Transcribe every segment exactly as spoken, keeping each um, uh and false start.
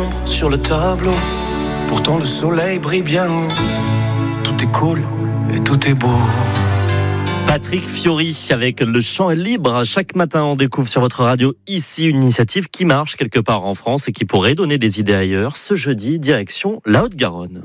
l'ombre sur le tableau. Pourtant le soleil brille bien haut. Tout est cool et tout est beau. Patrick Fiori avec Le Chant est libre. Chaque matin, on découvre sur votre radio ici une initiative qui marche quelque part en France et qui pourrait donner des idées ailleurs. Ce jeudi, direction la Haute-Garonne.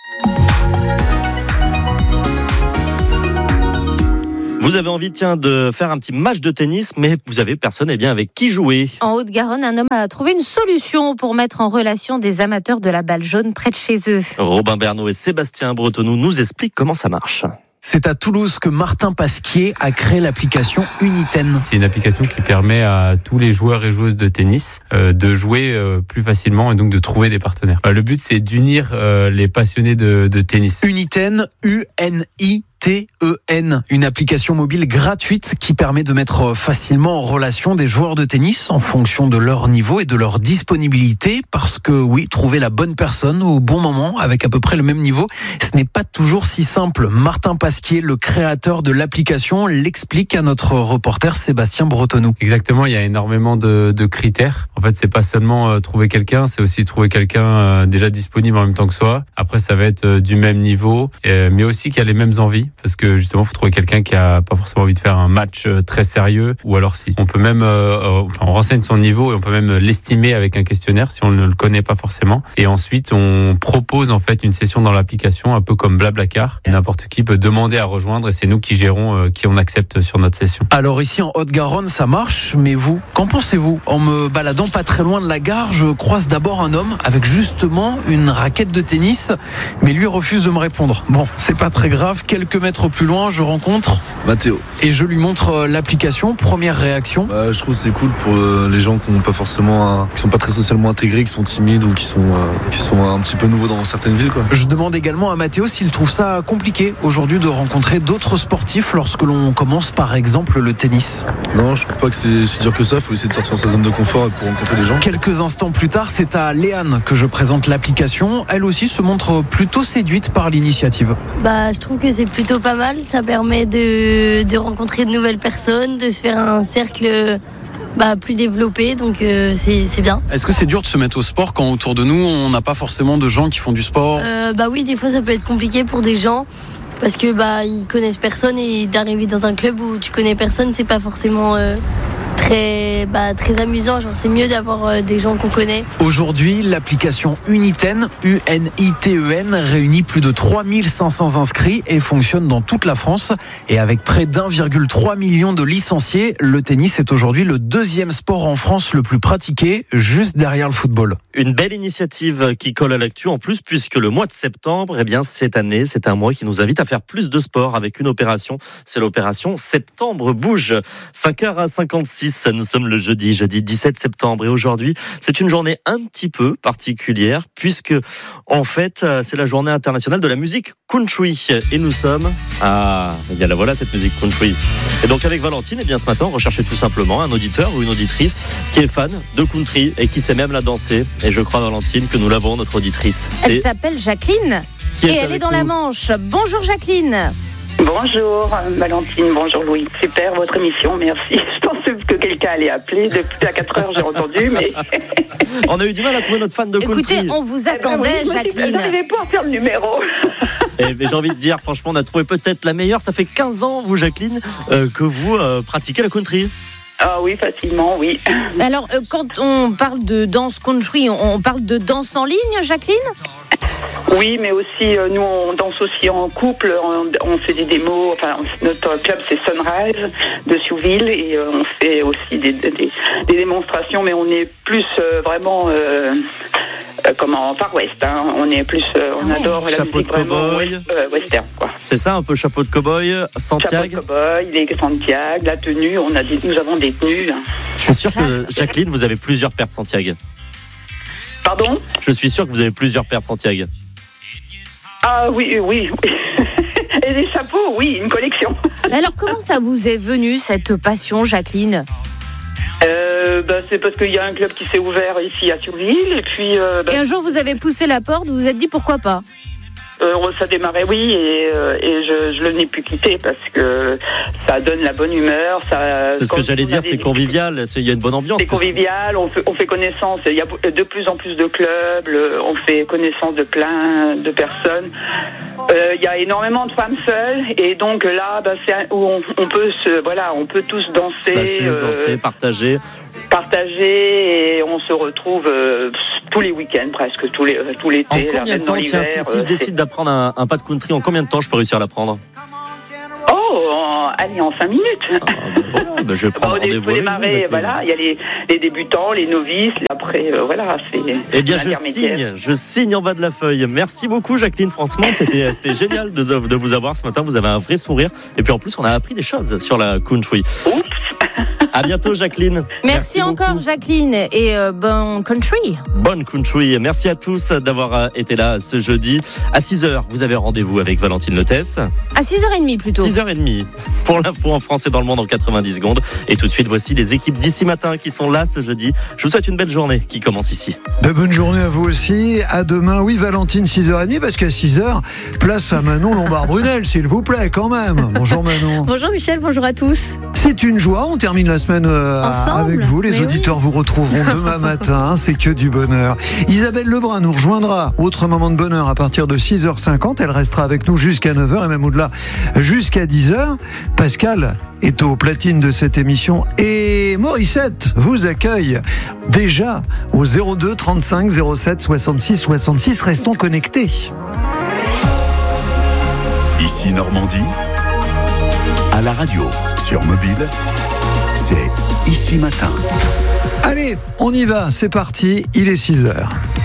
Vous avez envie, tiens, de faire un petit match de tennis, mais vous avez personne eh bien, avec qui jouer. En Haute-Garonne, un homme a trouvé une solution pour mettre en relation des amateurs de la balle jaune près de chez eux. Robin Bernot et Sébastien Bretonneau nous expliquent comment ça marche. C'est à Toulouse que Martin Pasquier a créé l'application Uniten. C'est une application qui permet à tous les joueurs et joueuses de tennis euh, de jouer euh, plus facilement et donc de trouver des partenaires. Euh, le but, c'est d'unir euh, les passionnés de, de tennis. Uniten, U N I T E N, une application mobile gratuite qui permet de mettre facilement en relation des joueurs de tennis en fonction de leur niveau et de leur disponibilité, parce que oui, trouver la bonne personne au bon moment avec à peu près le même niveau, ce n'est pas toujours si simple. Martin Pasquier, le créateur de l'application, l'explique à notre reporter Sébastien Bretonneau. Exactement, il y a énormément de, de critères. En fait, c'est pas seulement euh, trouver quelqu'un, c'est aussi trouver quelqu'un euh, déjà disponible en même temps que soi. Après, ça va être euh, du même niveau, euh, mais aussi qui a les mêmes envies. Parce que justement, il faut trouver quelqu'un qui a pas forcément envie de faire un match très sérieux, ou alors si. On peut même, euh, enfin, on renseigne son niveau et on peut même l'estimer avec un questionnaire si on ne le connaît pas forcément. Et ensuite, on propose en fait une session dans l'application, un peu comme Blablacar. N'importe qui peut demander à rejoindre et c'est nous qui gérons euh, qui on accepte sur notre session. Alors ici en Haute-Garonne, ça marche, mais vous, qu'en pensez-vous ? En me baladant pas très loin de la gare, je croise d'abord un homme avec justement une raquette de tennis, mais lui refuse de me répondre. Bon, c'est pas très grave, quelques mètres plus loin, je rencontre Mathéo et je lui montre l'application. Première réaction. Bah, je trouve que c'est cool pour euh, les gens qui ont pas forcément, un, qui sont pas très socialement intégrés, qui sont timides ou qui sont, euh, qui sont un petit peu nouveaux dans certaines villes, quoi. Je demande également à Mathéo s'il trouve ça compliqué aujourd'hui de rencontrer d'autres sportifs lorsque l'on commence par exemple le tennis. Non, je trouve pas que c'est si dur que ça. Il faut essayer de sortir de sa zone de confort pour rencontrer des gens. Quelques instants plus tard, c'est à Léane que je présente l'application. Elle aussi se montre plutôt séduite par l'initiative. Bah, je trouve que c'est plutôt pas mal. Ça permet de, de rencontrer de nouvelles personnes, de se faire un cercle bah, plus développé, donc euh, c'est, c'est bien. Est-ce que c'est dur de se mettre au sport quand autour de nous, on n'a pas forcément de gens qui font du sport ? euh, Bah oui, des fois ça peut être compliqué pour des gens, parce que bah, ils connaissent personne et d'arriver dans un club où tu connais personne, c'est pas forcément... Euh Très, bah, très amusant, genre c'est mieux d'avoir euh, des gens qu'on connaît. Aujourd'hui, l'application Uniten, U N I T E N, réunit plus de trois mille cinq cents inscrits et fonctionne dans toute la France. Et avec près d'un virgule trois million de licenciés, le tennis est aujourd'hui le deuxième sport en France le plus pratiqué, juste derrière le football. Une belle initiative qui colle à l'actu en plus, puisque le mois de septembre, eh bien, cette année, c'est un mois qui nous invite à faire plus de sport avec une opération. C'est l'opération Septembre Bouge. cinq heures cinquante-six. Nous sommes le jeudi, jeudi dix-sept septembre. Et aujourd'hui, c'est une journée un petit peu particulière puisque, en fait, c'est la journée internationale de la musique country. Et nous sommes... Ah, il y a la voilà, cette musique country. Et donc, avec Valentine, eh bien, ce matin, on recherchait tout simplement un auditeur ou une auditrice qui est fan de country et qui sait même la danser. Et je crois, Valentine, que nous l'avons, notre auditrice. C'est... Elle s'appelle Jacqueline. Et elle est dans nous. La Manche. Bonjour, Jacqueline. Bonjour Valentine, bonjour Louis. Super votre émission, merci. Je pensais que quelqu'un allait appeler. Depuis à quatre heures, j'ai entendu, mais... On a eu du mal à trouver notre fan de country. Écoutez, on vous attendait, moi, Jacqueline. Je n'arrivais pas à faire le numéro. Et j'ai envie de dire, franchement, on a trouvé peut-être la meilleure. Ça fait quinze ans, vous, Jacqueline, euh, que vous euh, pratiquez la country. Ah oui, facilement, oui. Alors, euh, quand on parle de danse country, on, on parle de danse en ligne, Jacqueline ? Oui, mais aussi, euh, nous, on danse aussi en couple, on, on fait des démos, enfin, notre club, c'est Sunrise de Siouville, et euh, on fait aussi des, des, des démonstrations, mais on est plus euh, vraiment... Euh, Euh, comment, Far West, hein. On est plus, euh, on adore la chapeau musique de vraiment cow-boy. euh, western, quoi. C'est ça, un peu chapeau de cow-boy, Santiago. Chapeau de cow-boy, les Santiago, la tenue, on a des, nous avons des tenues. Je suis sûr que, Jacqueline, vous avez plusieurs paires de Santiago. Pardon ? Je suis sûr que vous avez plusieurs paires de Santiago. Ah oui, oui, oui. Et les chapeaux, oui, une collection. Alors, comment ça vous est venu, cette passion, Jacqueline ? Euh, bah, c'est parce qu'il y a un club qui s'est ouvert ici à Siouville et puis. Euh, bah, et un jour vous avez poussé la porte, vous vous êtes dit pourquoi pas ? euh, ça démarrait, oui, et, euh, et je, je le n'ai plus quitté parce que ça donne la bonne humeur. Ça, c'est ce que j'allais dire, c'est convivial, il y a une bonne ambiance. C'est convivial, on fait, on fait connaissance. Il y a de plus en plus de clubs, le, on fait connaissance de plein de personnes. Euh, il y a énormément de femmes seules, et donc là, bah, c'est où on, on peut se, voilà, on peut tous danser, Slasher, euh, danser, partager. Partager, et on se retrouve euh, tous les week-ends, presque tous les euh, tous l'été. En combien de temps, tiens, si, si je décide d'apprendre un, un pas de country, en combien de temps je peux réussir à l'apprendre? Oh, en, allez, en cinq minutes. Ah, bah voilà, bah je vais prendre bah, rendez-vous. Il faut démarrer, voilà, il y a les, les débutants, les novices, après, euh, voilà, c'est. Eh bien, je signe, je signe en bas de la feuille. Merci beaucoup, Jacqueline. Franchement, c'était, c'était génial de, de vous avoir ce matin. Vous avez un vrai sourire. Et puis en plus, on a appris des choses sur la country. Oups. À bientôt, Jacqueline. Merci, Merci encore, beaucoup. Jacqueline, et euh, bon country. Bonne country. Merci à tous d'avoir été là ce jeudi. À six heures, vous avez rendez-vous avec Valentine Lotès. À six heures trente plutôt. six heures trente pour l'info en France et dans le monde en quatre-vingt-dix secondes. Et tout de suite, voici les équipes d'ici matin qui sont là ce jeudi. Je vous souhaite une belle journée qui commence ici. De bonne journée à vous aussi. À demain. Oui, Valentine, six heures trente, parce qu'à six heures, place à Manon Lombard-Brunel, s'il vous plaît, quand même. Bonjour Manon. Bonjour Michel, bonjour à tous. C'est une joie. On termine la semaine euh, avec vous. Les Mais auditeurs oui. vous retrouveront demain matin. C'est que du bonheur. Isabelle Lebrun nous rejoindra. Autre moment de bonheur à partir de six heures cinquante. Elle restera avec nous jusqu'à neuf heures et même au-delà jusqu'à dix heures. Pascal est aux platines de cette émission et Morissette vous accueille déjà au zéro deux trente-cinq zéro sept soixante-six soixante-six. Restons connectés. Ici Normandie, à la radio, sur mobile, c'est Ici Matin. Allez, on y va, c'est parti, il est six heures.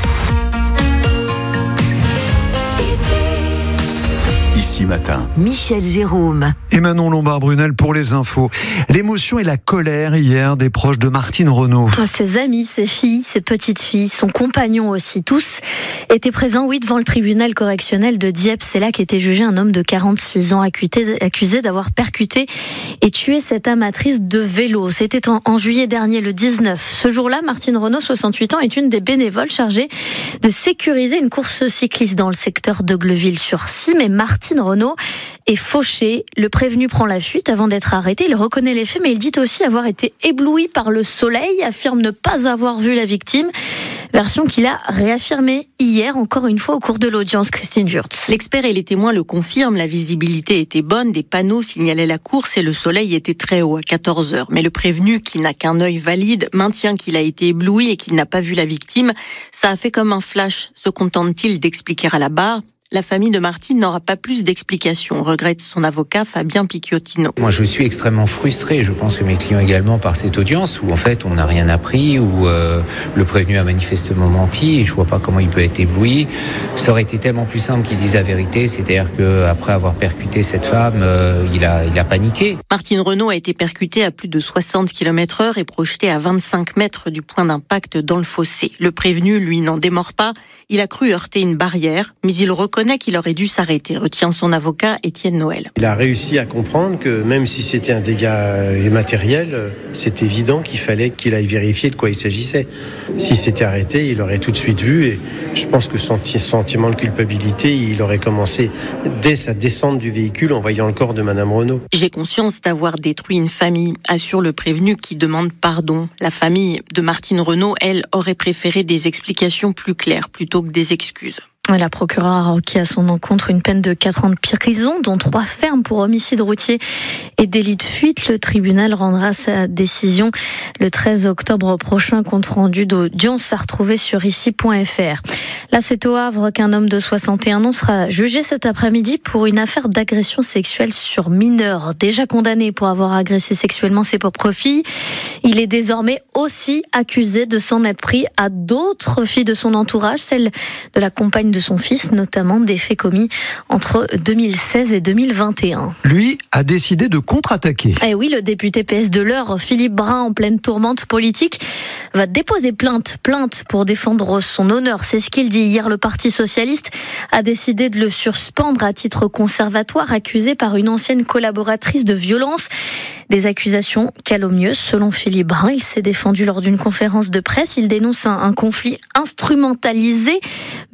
Ici Matin. Michel Jérôme. Et Manon Lombard-Brunel pour les infos. L'émotion et la colère hier des proches de Martine Renaud. Ses amis, ses filles, ses petites filles, son compagnon aussi, tous étaient présents, oui, devant le tribunal correctionnel de Dieppe. C'est là qu'était jugé un homme de quarante-six ans accusé, accusé d'avoir percuté et tué cette amatrice de vélo. C'était en, en juillet dernier, le dix-neuf. Ce jour-là, Martine Renaud, soixante-huit ans, est une des bénévoles chargées de sécuriser une course cycliste dans le secteur de Gleville-sur-Scie. Mais Martine Renaud est fauchée. Le prévenu prend la fuite avant d'être arrêté. Il reconnaît les faits, mais il dit aussi avoir été ébloui par le soleil, affirme ne pas avoir vu la victime. Version qu'il a réaffirmée hier, encore une fois, au cours de l'audience. Christine Wurtz. L'expert et les témoins le confirment, la visibilité était bonne, des panneaux signalaient la course et le soleil était très haut à quatorze heures. Mais le prévenu, qui n'a qu'un œil valide, maintient qu'il a été ébloui et qu'il n'a pas vu la victime. Ça a fait comme un flash, se contente-t-il d'expliquer à la barre. La famille de Martine n'aura pas plus d'explications, regrette son avocat Fabien Picciotino. Moi, je suis extrêmement frustré, je pense que mes clients également, par cette audience où en fait on n'a rien appris, où euh, le prévenu a manifestement menti et je vois pas comment il peut être ébloui. Ça aurait été tellement plus simple qu'il dise la vérité, c'est-à-dire qu'après avoir percuté cette femme, euh, il a, il a paniqué. Martine Renaud a été percutée à plus de soixante kilomètres heure et projetée à vingt-cinq mètres du point d'impact dans le fossé. Le prévenu, lui, n'en démord pas. Il a cru heurter une barrière, mais il reconnaît qu'il aurait dû s'arrêter, retient son avocat Étienne Noël. Il a réussi à comprendre que même si c'était un dégât immatériel, c'est évident qu'il fallait qu'il aille vérifier de quoi il s'agissait. S'il s'était arrêté, il aurait tout de suite vu et je pense que son sentiment de culpabilité, il aurait commencé dès sa descente du véhicule en voyant le corps de Madame Renaud. J'ai conscience d'avoir détruit une famille, assure le prévenu qui demande pardon. La famille de Martine Renaud, elle, aurait préféré des explications plus claires plutôt que des excuses. La procureure a requis à son encontre une peine de quatre ans de prison, dont trois fermes pour homicide routier et délit de fuite. Le tribunal rendra sa décision le treize octobre prochain, compte rendu d'audience à retrouver sur ici point f r. Là, c'est au Havre qu'un homme de soixante et un ans sera jugé cet après-midi pour une affaire d'agression sexuelle sur mineur. Déjà condamné pour avoir agressé sexuellement ses propres filles, il est désormais aussi accusé de s'en être pris à d'autres filles de son entourage, celle de la compagne de son fils, notamment des faits commis entre deux mille seize et deux mille vingt et un. Lui a décidé de contre-attaquer. Eh oui, le député P S de l'Eure, Philippe Brun, en pleine tourmente politique, va déposer plainte, plainte pour défendre son honneur. C'est ce qu'il dit hier. Le Parti socialiste a décidé de le suspendre à titre conservatoire, accusé par une ancienne collaboratrice de violence. Des accusations calomnieuses, selon Philippe Brun. Il s'est défendu lors d'une conférence de presse. Il dénonce un, un conflit instrumentalisé,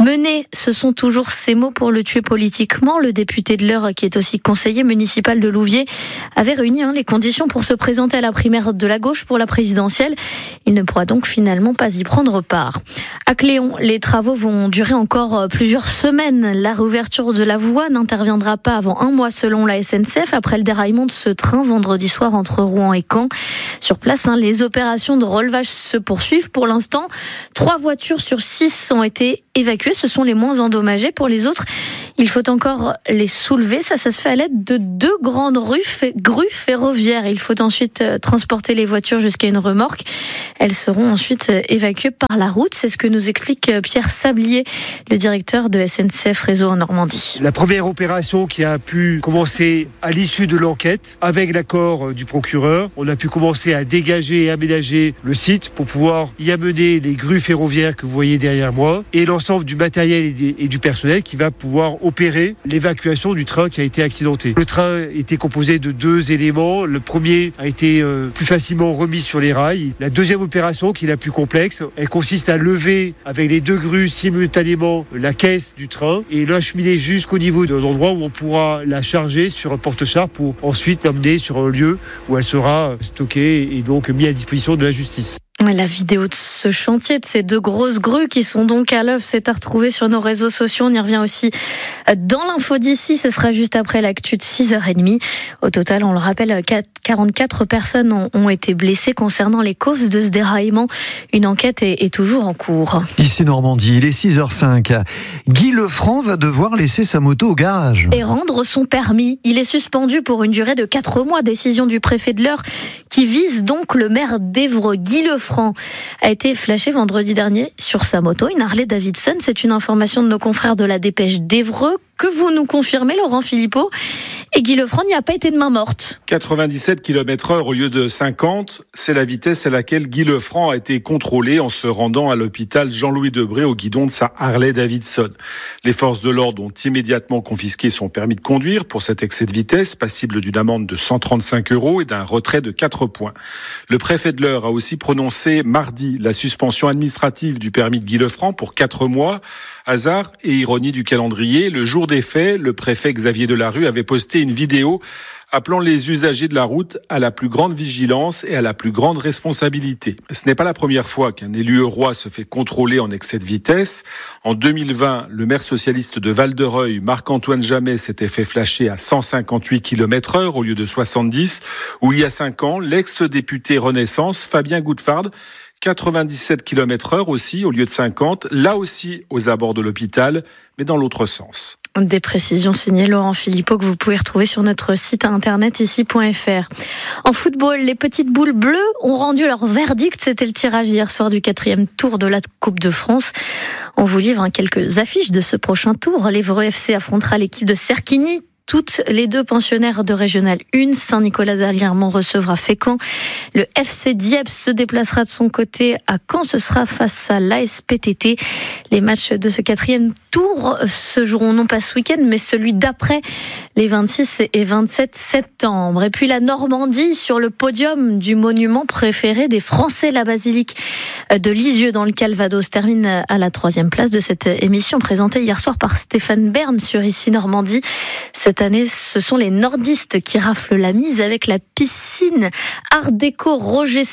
Mener, ce sont toujours ces mots pour le tuer politiquement. Le député de l'Eure, qui est aussi conseiller municipal de Louviers, avait réuni hein, les conditions pour se présenter à la primaire de la gauche pour la présidentielle. Il ne pourra donc finalement pas y prendre part. À Cléon, les travaux vont durer encore plusieurs semaines. La réouverture de la voie n'interviendra pas avant un mois selon la S N C F, après le déraillement de ce train vendredi soir entre Rouen et Caen. Sur place, hein, les opérations de relevage se poursuivent. Pour l'instant, trois voitures sur six ont été évacuées. Ce sont les moins endommagées. Pour les autres, il faut encore les soulever. Ça, ça se fait à l'aide de deux grandes grues, grues ferroviaires. Il faut ensuite transporter les voitures jusqu'à une remorque. Elles seront ensuite évacuées par la route. C'est ce que nous explique Pierre Sablier, le directeur de S N C F Réseau en Normandie. La première opération qui a pu commencer à l'issue de l'enquête, avec l'accord du procureur, on a pu commencer à dégager et aménager le site pour pouvoir y amener les grues ferroviaires que vous voyez derrière moi et l'ensemble du matériel et du personnel qui va pouvoir opérer l'évacuation du train qui a été accidenté. Le train était composé de deux éléments. Le premier a été euh, plus facilement remis sur les rails. La deuxième opération, qui est la plus complexe, elle consiste à lever avec les deux grues simultanément la caisse du train et l'acheminer jusqu'au niveau de l'endroit où on pourra la charger sur un porte-char pour ensuite l'emmener sur un lieu où elle sera stockée et donc mise à disposition de la justice. La vidéo de ce chantier, de ces deux grosses grues qui sont donc à l'œuvre, c'est à retrouver sur nos réseaux sociaux. On y revient aussi dans l'info d'ici. Ce sera juste après l'actu de six heures trente. Au total, on le rappelle, quarante-quatre personnes ont, ont été blessées concernant les causes de ce déraillement. Une enquête est, est toujours en cours. Ici Normandie, il est six heures cinq. Guy Lefranc va devoir laisser sa moto au garage. Et rendre son permis. Il est suspendu pour une durée de quatre mois. Décision du préfet de l'Eure qui vise donc le maire d'Évreux. Guy Lefranc a été flashé vendredi dernier sur sa moto, une Harley Davidson. C'est une information de nos confrères de la Dépêche d'Évreux que vous nous confirmez, Laurent Philippot. Et Guy Lefranc n'y a pas été de main morte. quatre-vingt-dix-sept kilomètres heure au lieu de cinquante, c'est la vitesse à laquelle Guy Lefranc a été contrôlé en se rendant à l'hôpital Jean-Louis Debré au guidon de sa Harley Davidson. Les forces de l'ordre ont immédiatement confisqué son permis de conduire pour cet excès de vitesse, passible d'une amende de cent trente-cinq euros et d'un retrait de quatre points. Le préfet de l'Eure a aussi prononcé mardi la suspension administrative du permis de Guy Lefranc pour quatre mois. Hasard et ironie du calendrier, le jour des faits, le préfet Xavier Delarue avait posté une vidéo appelant les usagers de la route à la plus grande vigilance et à la plus grande responsabilité. Ce n'est pas la première fois qu'un élu eurois se fait contrôler en excès de vitesse. En deux mille vingt, le maire socialiste de Val-de-Reuil, Marc-Antoine Jamet, s'était fait flasher à cent cinquante-huit kilomètres heure au lieu de soixante-dix. Ou il y a cinq ans, l'ex-député Renaissance, Fabien Goudfard, quatre-vingt-dix-sept kilomètres heure aussi, au lieu de cinquante, là aussi aux abords de l'hôpital, mais dans l'autre sens. Des précisions signées Laurent Philippot que vous pouvez retrouver sur notre site internet ici point f r. En football, les petites boules bleues ont rendu leur verdict. C'était le tirage hier soir du quatrième tour de la Coupe de France. On vous livre quelques affiches de ce prochain tour. L'Évreux F C affrontera l'équipe de Serquigny. Toutes les deux pensionnaires de Régional un, Saint-Nicolas-d'Aliermont recevra Fécamp. Le F C Dieppe se déplacera de son côté à Caen. Ce sera face à l'A S P T T. Les matchs de ce quatrième tour se joueront non pas ce week-end, mais celui d'après, les vingt-six et vingt-sept septembre. Et puis la Normandie sur le podium du monument préféré des Français, la basilique de Lisieux dans le Calvados, termine à la troisième place de cette émission présentée hier soir par Stéphane Bern sur Ici Normandie. Cette année, ce sont les nordistes qui raflent la mise avec la piscine Art Déco Roger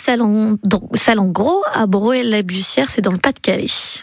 Salengro à Broye-la-Bussière, c'est dans le Pas-de-Calais.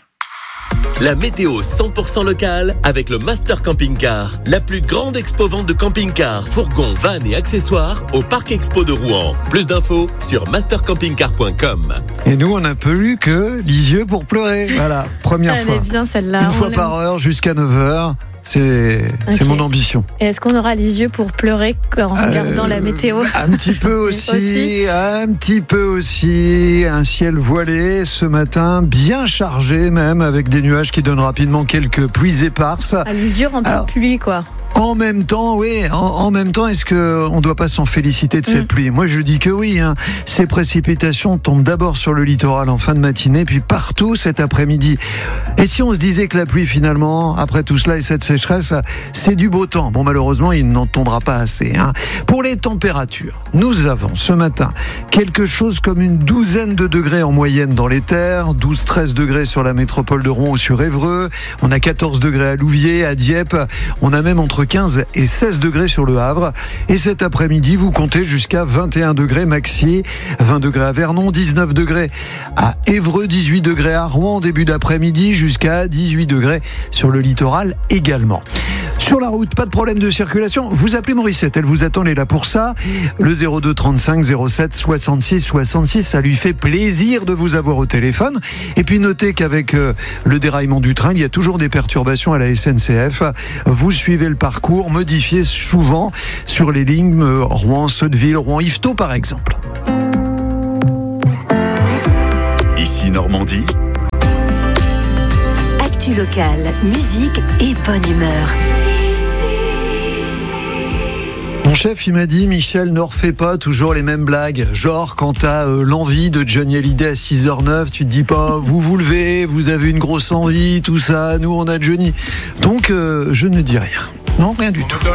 La météo cent pour cent locale avec le Master Camping Car, la plus grande expo-vente de camping-cars, fourgons, vannes et accessoires au Parc Expo de Rouen. Plus d'infos sur master camping car point com. Et nous, on n'a plus que Lisieux pour pleurer. Voilà, première Elle fois. est bien celle-là. Une on fois l'aime. par heure jusqu'à neuf heures. C'est, okay. c'est mon ambition. Et est-ce qu'on aura les yeux pour pleurer en regardant euh, la météo ? Un petit peu aussi, aussi, un petit peu aussi. Un ciel voilé ce matin, bien chargé même, avec des nuages qui donnent rapidement quelques pluies éparses. À Lisieux, en pleine pluie, quoi. En même temps, oui, en, en même temps, est-ce qu'on ne doit pas s'en féliciter de cette mmh. pluie ? Moi, je dis que oui. Hein. Ces précipitations tombent d'abord sur le littoral en fin de matinée, puis partout cet après-midi. Et si on se disait que la pluie, finalement, après tout cela et cette sécheresse, c'est du beau temps. Bon, malheureusement, il n'en tombera pas assez. Hein. Pour les températures, nous avons ce matin quelque chose comme une douzaine de degrés en moyenne dans les terres, douze à treize degrés sur la métropole de Rouen ou sur Évreux. On a quatorze degrés à Louviers, à Dieppe. On a même entre quinze et seize degrés sur le Havre. Et cet après-midi, vous comptez jusqu'à vingt et un degrés maxi, vingt degrés à Vernon, dix-neuf degrés à Évreux, dix-huit degrés à Rouen début d'après-midi, jusqu'à dix-huit degrés sur le littoral également. Sur la route, pas de problème de circulation. Vous appelez Morissette, elle vous attend, elle est là pour ça. Le zéro deux trente-cinq zéro sept soixante-six soixante-six, ça lui fait plaisir de vous avoir au téléphone. Et puis notez qu'avec euh, le déraillement du train, il y a toujours des perturbations à la S N C F. Vous suivez le parcours, modifié souvent sur les lignes euh, Rouen-Sotteville, Rouen-Yvetot par exemple. Ici Normandie. Actu locale, musique et bonne humeur. Mon chef, il m'a dit, Michel, ne refais pas toujours les mêmes blagues. Genre, quand t'as euh, l'envie de Johnny Hallyday à six heures neuf, tu te dis pas, vous vous levez, vous avez une grosse envie, tout ça, nous on a Johnny. Donc, euh, je ne dis rien. Non, rien du tout.